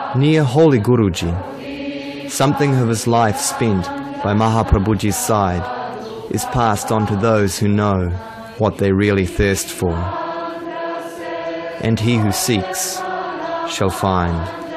Near Holy Guruji, something of his life spent by Mahaprabhuji's side is passed on to those who know what they really thirst for. And he who seeks shall find.